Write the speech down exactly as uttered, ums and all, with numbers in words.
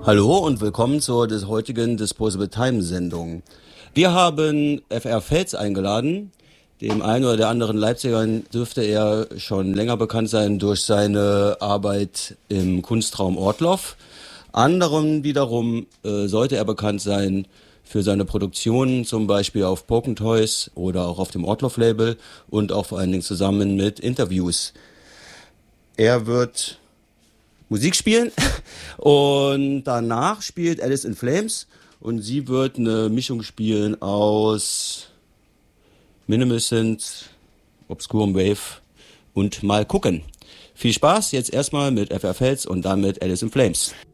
Hallo und willkommen zur des heutigen Disposable Time Sendung. Wir haben F R Fels eingeladen. Dem einen oder der anderen Leipziger dürfte er schon länger bekannt sein durch seine Arbeit im Kunstraum Ortloff. Anderen wiederum äh, sollte er bekannt sein für seine Produktionen, zum Beispiel auf Poken Toys oder auch auf dem Ortloff-Label und auch vor allen Dingen zusammen mit Interviews. Er wird Musik spielen und danach spielt Alice in Flames und sie wird eine Mischung spielen aus Minimalsynth, Obscurum Wave und mal gucken. Viel Spaß jetzt erstmal mit F R Fels und dann mit Alice in Flames.